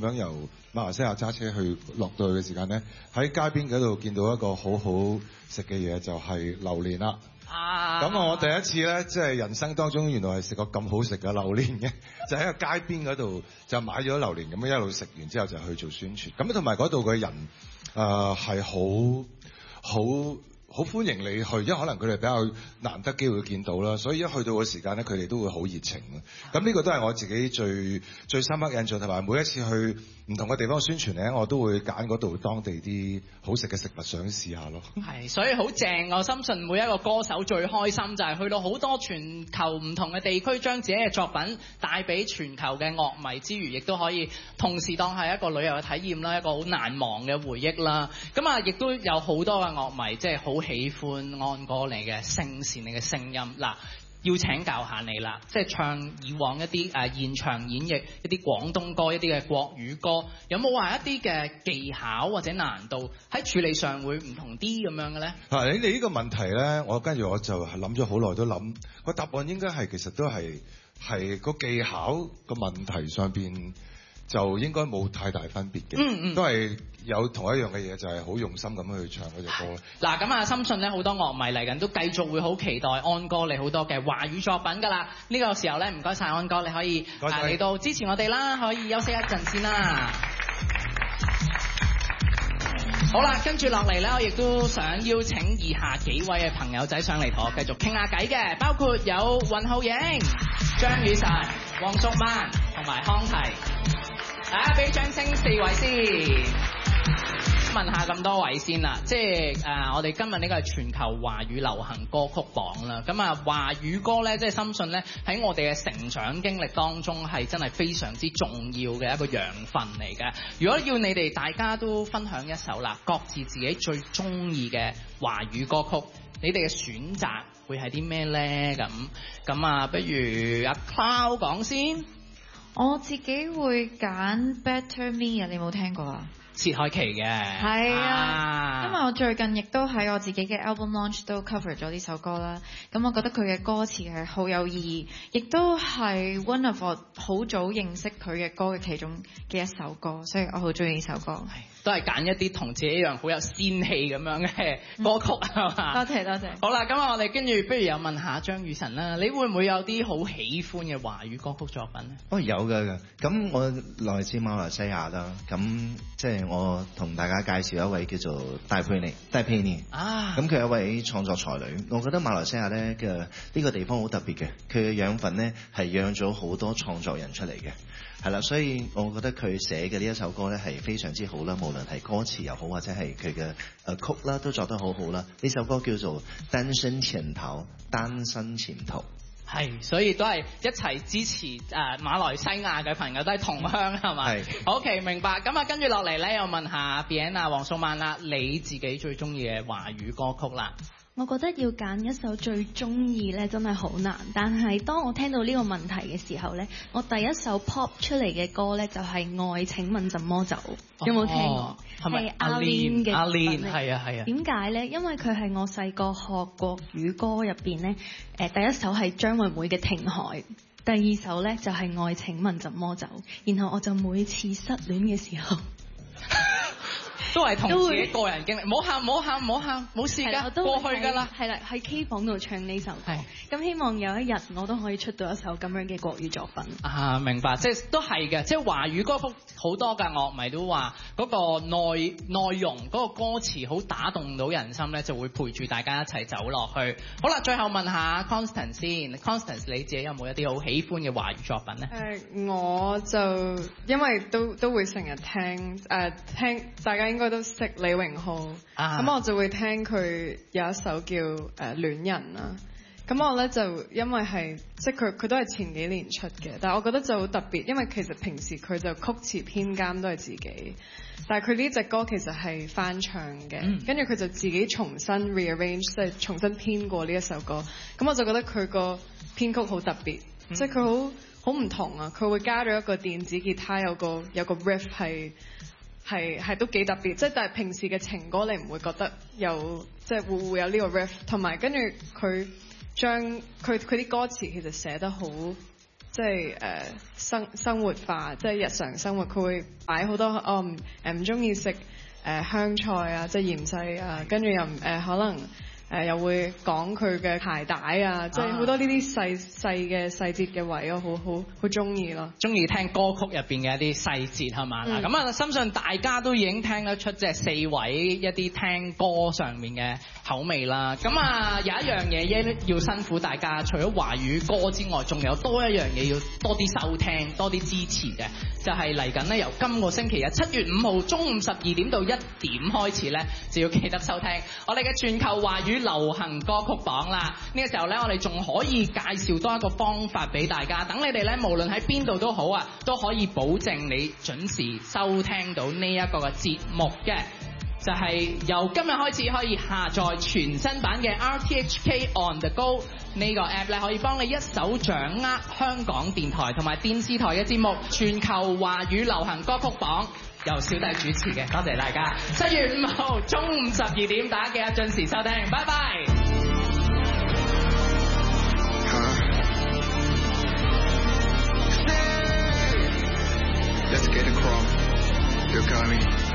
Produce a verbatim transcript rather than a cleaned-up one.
樣由馬來西亞揸車去落到去嘅時間咧，喺街邊嗰度見到一個好好食嘅嘢，就係榴蓮啦。啊！咁我第一次咧，即係人生當中原來係食過咁好食嘅榴蓮嘅，就喺個街邊嗰度就買咗榴蓮，咁樣一路食完之後就去做宣傳。咁同埋嗰度嘅人誒係好好。好歡迎你去，因為可能佢哋比較難得機會見到啦，所以一去到嘅時間咧，佢哋都會好熱情啦。咁呢個都係我自己最最深刻印象，同埋每一次去唔同嘅地方宣傳咧，我都會揀嗰度當地啲好食嘅食物想試下咯。 係，所以好正。我深信每一個歌手最開心就係去到好多全球唔同嘅地區，將自己嘅作品帶俾全球嘅樂迷之餘，亦都可以同時當係一個旅遊嘅體驗啦，一個好難忘嘅回憶啦。咁啊，亦都有好多嘅樂迷即係好喜歡安哥你嘅聲線，你嘅聲音。嗱，要請教下你啦，即係唱以往一啲誒、呃、現場演繹一啲廣東歌、一啲嘅國語歌，有冇話一啲嘅技巧或者難度喺處理上會唔同啲咁樣嘅咧？ 啊，你哋呢個問題咧，我跟住我就係諗咗好耐，都諗個答案應該係其實都係係個技巧個問題上邊就應該冇太大分別嘅，嗯嗯，都係有同一樣嘅嘢，就係好用心咁去唱嗰隻歌。 嗱，咁啊，深信咧好多樂迷嚟緊都繼續會好期待安哥你好多嘅華語作品㗎啦。呢個時候咧，唔該晒安哥，你可以嚟到支持我哋啦，可以休息一陣先啦。好啦，跟住落嚟咧，我亦都想邀請以下幾位嘅朋友仔上嚟同我繼續傾下偈嘅，包括有雲浩影、張雨晨、黃淑曼同埋康提。大家俾掌聲四位先。問下咁多位先啦，即係誒、呃，我哋今日呢個係全球華語流行歌曲榜啦。咁啊，華語歌咧，即係深信咧喺我哋嘅成長經歷當中係真係非常之重要嘅一個養分嚟嘅。如果要你哋大家都分享一首啦，各自自己最中意嘅華語歌曲，你哋嘅選擇會係啲咩咧？咁咁啊，不如阿 Cloud 講先。 我自己會揀 Better Me 啊，你有冇聽過啊？ 薛凱琪嘅， 係啊，啊，因為我最近亦都喺我自己嘅 album launch 都 cover 咗呢首歌啦。咁我覺得佢嘅歌詞係好有意義，亦都係 one of 我好早認識佢嘅歌嘅其中嘅一首歌，所以我好中意呢首歌。 都係揀一啲同自己一樣好有仙氣咁樣嘅歌曲係嘛？ 多謝多謝。 好啦，咁啊，我哋跟住不如又問下張雨晨啦，你會唔會有啲好喜歡嘅華語歌曲作品咧？ 哦，有㗎，咁我來自馬來西亞啦，咁即係我同大家介紹一位叫做戴佩妮，戴佩妮啊，咁佢係一位創作才女。我覺得馬來西亞咧嘅呢個地方好特別嘅，佢嘅養分咧係養咗好多創作人出嚟嘅。係啦，所以我覺得佢寫嘅呢一首歌咧係非常之好啦，無論係歌詞又好，或者係佢嘅誒曲啦，都作得好好啦。呢首歌叫做《單身潛逃》，單身潛逃。 係，所以都係一齊支持誒、呃、馬來西亞嘅朋友，都係同鄉係嘛？係。OK，明白。咁啊，跟住落嚟咧，又問下 Bien 啊、黃淑曼啦，你自己最中意嘅華語歌曲啦？ 我覺得要揀一首最中意咧，真係好難。但係當我聽到呢個問題嘅時候咧，我第一首 pop 出嚟嘅歌咧就係、是《愛請問怎麼走》，哦、有冇聽過？係咪阿 Lin 嘅？阿 Lin 係啊係啊。點解咧？因為佢係我細個學國語歌入邊咧，誒第一首係張惠妹嘅《聽海》，第二首咧就係、是《愛請問怎麼走》，然後我就每次失戀嘅時候。 都係同自己個人經歷，唔好喊，唔好喊，唔好喊，冇事㗎，過去㗎啦。 係啦，喺 K 房度唱呢首歌，咁希望有一日我都可以出到一首咁樣嘅國語作品。 啊，明白，即係都係嘅，即係華語歌曲好多嘅樂迷都話嗰個內內容嗰個歌詞好打動到人心咧，就會陪住大家一齊走落去。好啦，最後問下 Constance 先 ，Constance 你自己有冇一啲好喜歡嘅華語作品咧？ 誒、呃，我就因為都都會成日聽誒、呃、聽，大家應該都識李榮浩，咁、啊、我就會聽佢有一首叫誒、呃、戀人啦。咁我咧就因為係即係佢佢都係前幾年出嘅，但係我覺得就好特別，因為其實平時佢就曲詞編監都係自己，但係佢呢隻歌其實係翻唱嘅，跟住佢就自己重新 rearrange， 即係重新編過呢一首歌。咁我就覺得佢個編曲好特別，嗯、即係佢好好唔同啊！佢會加咗一個電子吉他，有個有個 riff 係。係係都幾特別，即係但係平時嘅情歌你唔會覺得有，即係會會有呢個 riff， 同埋跟住佢將佢佢啲歌詞其實寫得好即係誒生生活化，即係日常生活，佢會擺好多我唔誒唔中意食誒香菜啊，即係芫荽啊，跟住又誒、呃、可能。誒又會講佢嘅鞋帶啊，即係好多呢啲細細嘅細節嘅位，我好好好中意咯。 中意聽歌曲入邊嘅一啲細節係嘛？嗱咁啊，相信大家都已經聽得出，即係四位一啲聽歌上面嘅口味啦。咁啊，有一樣嘢要辛苦大家，除咗華語歌之外，仲有多一樣嘢要多啲收聽、多啲支持嘅，就係嚟緊呢，由今個星期日七月五號中午十二點到一點開始呢，就要記得收聽我哋嘅全球華語流行歌曲榜啦！呢個時候呢，我哋仲可以介紹多一個方法俾大家，等你哋呢，無論喺邊度都好啊，都可以保證你準時收聽到呢一個嘅節目嘅，就係由今日開始可以下載全新版嘅 R T H K On The Go 呢個 app 咧，可以幫你一手掌握香港電台同埋電視台嘅節目，全球華語流行歌曲榜。由小弟主持嘅，多謝大家。七月五號中午十二點，大家記得準時收聽，拜拜。Let's get it crunk. You got me.